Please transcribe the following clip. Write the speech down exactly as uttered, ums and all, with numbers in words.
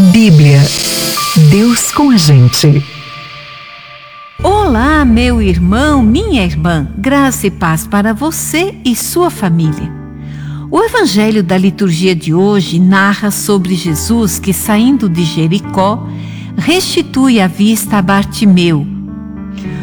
Bíblia. Deus com a gente. Olá, meu irmão, minha irmã, graça e paz para você e sua família. O evangelho da liturgia de hoje narra sobre Jesus que, saindo de Jericó, restitui a vista a Bartimeu.